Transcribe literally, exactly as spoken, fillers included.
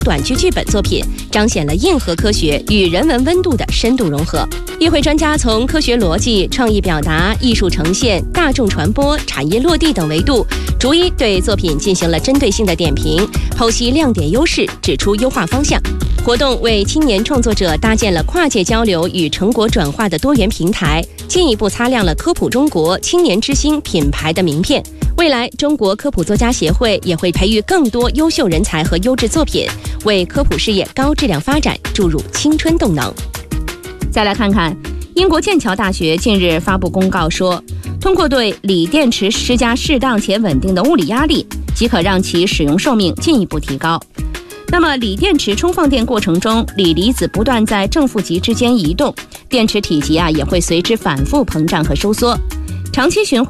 短剧剧本作品，彰显了硬核科学与人文温度的深度融合。与会专家从科学逻辑、创意表达、艺术呈现、大众传播、产业落地等维度，逐一对作品进行了针对性的点评，剖析亮点优势，指出优化方向。活动为青年创作者搭建了跨界交流与成果转化的多元平台，进一步擦亮了科普中国青年之星品牌的名片。未来，中国科普作家协会也会培育更多优秀人才和优质作品，为科普事业高质量发展注入青春动能。 再来看看，英国剑桥大学近日发布公告说，通过对锂电池施加适当且稳定的物理压力，即可让其使用寿命进一步提高。那么，锂电池充放电过程中，锂离子不断在正负极之间移动，电池体积啊也会随之反复膨胀和收缩，长期循环。